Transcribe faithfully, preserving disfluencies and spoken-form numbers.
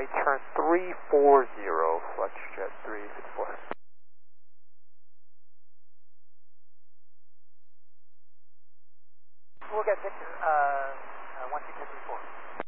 right turn three four zero, Flexjet three four. We'll get picture, uh, uh, one two two three four.